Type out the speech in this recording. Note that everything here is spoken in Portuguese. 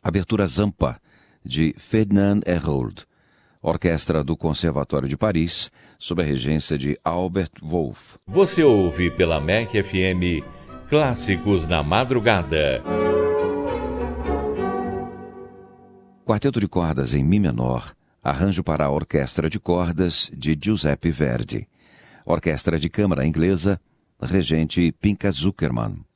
Abertura Zampa, de Ferdinand Hérold. Orquestra do Conservatório de Paris, sob a regência de Albert Wolff. Você ouve pela MEC FM Clássicos na Madrugada. Quarteto de cordas em Mi menor, arranjo para a orquestra de cordas de Giuseppe Verdi. Orquestra de câmara inglesa, regente Pinka Zuckerman.